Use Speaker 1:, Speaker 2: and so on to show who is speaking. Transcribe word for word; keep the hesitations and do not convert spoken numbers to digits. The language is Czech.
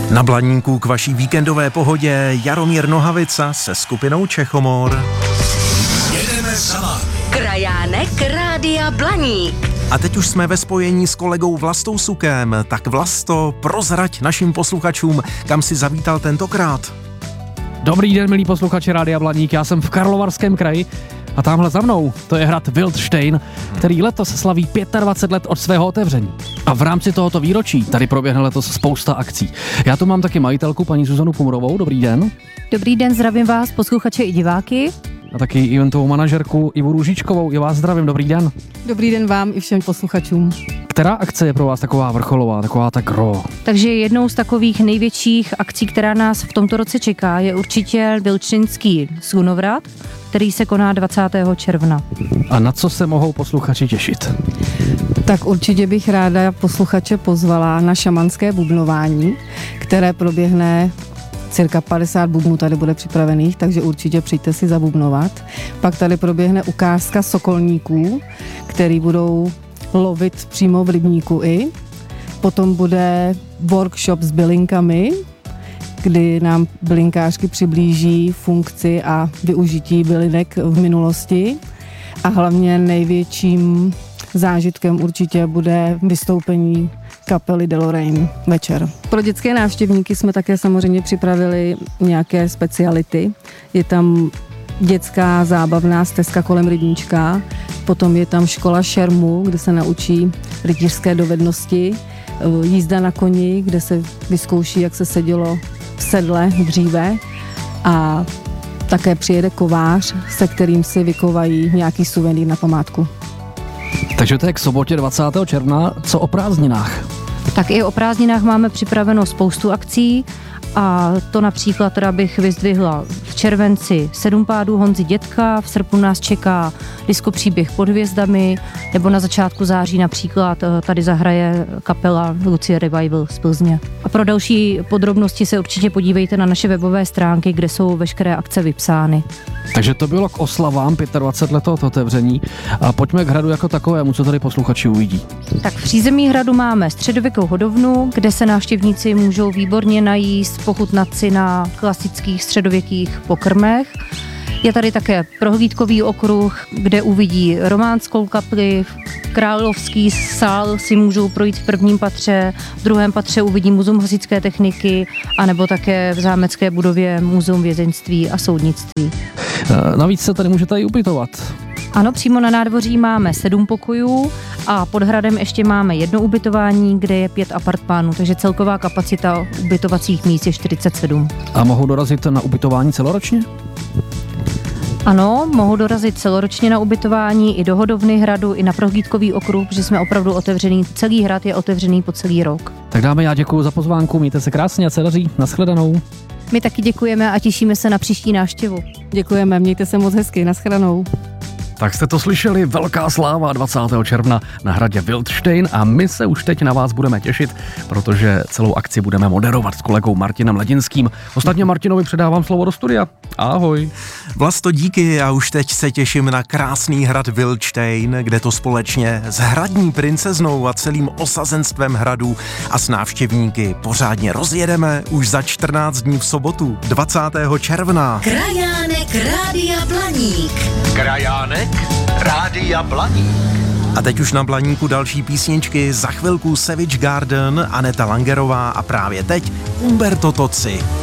Speaker 1: Na Blaníku k vaší víkendové pohodě Jaromír Nohavica se skupinou Čechomor.
Speaker 2: Jedeme za vámi.
Speaker 3: Krajánek Rádia Blaník.
Speaker 1: A teď už jsme ve spojení s kolegou Vlastou Sukem. Tak Vlasto, prozrať našim posluchačům, kam si zavítal tentokrát.
Speaker 4: Dobrý den, milí posluchači Rádia Blaník, já jsem v Karlovarském kraji a tamhle za mnou to je hrad Wildštejn, který letos slaví dvacet pět let od svého otevření. A v rámci tohoto výročí tady proběhne letos spousta akcí. Já tu mám taky majitelku, paní Zuzanu Kumrovou, dobrý den.
Speaker 5: Dobrý den, zdravím vás, posluchače i diváky.
Speaker 4: A taky eventovou manažerku Ivu Růžičkovou, i vás zdravím, dobrý den.
Speaker 6: Dobrý den vám i všem posluchačům.
Speaker 4: Která akce je pro vás taková vrcholová, taková tak gro?
Speaker 5: Takže jednou z takových největších akcí, která nás v tomto roce čeká, je určitě Wildštejnský slunovrat, který se koná dvacátého června.
Speaker 4: A na co se mohou posluchači těšit?
Speaker 6: Tak určitě bych ráda posluchače pozvala na šamanské bubnování, které proběhne. Cirka padesát bubnů tady bude připravených, takže určitě přijďte si zabubnovat. Pak tady proběhne ukázka sokolníků, který budou lovit přímo v rybníku i. Potom bude workshop s bylinkami, kdy nám bylinkářky přiblíží funkci a využití bylinek v minulosti. A hlavně největším zážitkem určitě bude vystoupení kapely Deloraine večer. Pro dětské návštěvníky jsme také samozřejmě připravili nějaké speciality. Je tam dětská zábavná stezka kolem rybníčka, potom je tam škola šermu, kde se naučí rytířské dovednosti, jízda na koni, kde se vyzkouší, jak se sedělo v sedle dříve, a také přijede kovář, se kterým si vykovají nějaký suvenýr na památku.
Speaker 4: Takže to je k sobotě dvacátého června, co o prázdninách?
Speaker 5: Tak i o prázdninách máme připraveno spoustu akcí, a to například teda bych vyzdvihla v červenci sedm pádů Honzy Dětka, v srpnu nás čeká disko Příběh pod hvězdami, nebo na začátku září například tady zahraje kapela Lucie Revival z Plzně. A pro další podrobnosti se určitě podívejte na naše webové stránky, kde jsou veškeré akce vypsány.
Speaker 4: Takže to bylo k oslavám dvacet pět let od otevření. A pojďme k hradu jako takovému, co tady posluchači uvidí.
Speaker 5: Tak v přízemí hradu máme středověkou hodovnu, kde se návštěvníci můžou výborně najíst, pochutnat si na klasických středověkých pokrmech. Je tady také prohlídkový okruh, kde uvidí románskou kapli, královský sál si můžou projít v prvním patře, v druhém patře uvidí muzeum hasičské techniky, anebo také v zámecké budově muzeum vězeňství a soudnictví.
Speaker 4: Navíc se tady můžete i ubytovat.
Speaker 5: Ano, přímo na nádvoří máme sedm pokojů a pod hradem ještě máme jedno ubytování, kde je pět apartmánů, takže celková kapacita ubytovacích míst je čtyřicet sedm.
Speaker 4: A mohou dorazit na ubytování celoročně?
Speaker 5: Ano, mohou dorazit celoročně na ubytování i do hodovny hradu, i na prohlídkový okruh, protože jsme opravdu otevřený, celý hrad je otevřený po celý rok.
Speaker 4: Tak dáme, já děkuji za pozvánku, mějte se krásně a se daří, nashledanou.
Speaker 5: My taky děkujeme a těšíme se na příští návštěvu.
Speaker 6: Děkujeme, mějte se moc hezky, nashledanou.
Speaker 4: Tak jste to slyšeli, velká sláva dvacátého června na hradě Wildštejn a my se už teď na vás budeme těšit, protože celou akci budeme moderovat s kolegou Martinem Ledinským. Ostatně Martinovi předávám slovo do studia. Ahoj.
Speaker 1: Vlasto, díky, a už teď se těším na krásný hrad Wildštejn, kde to společně s hradní princeznou a celým osazenstvem hradu a s návštěvníky pořádně rozjedeme už za čtrnáct dní v sobotu dvacátého června.
Speaker 3: Krajánek Rádia Blaník.
Speaker 2: Krajánek Rádia Blaník.
Speaker 1: A teď už na Blaníku další písničky, za chvilku Savage Garden, Aneta Langerová a právě teď Umberto Tozzi.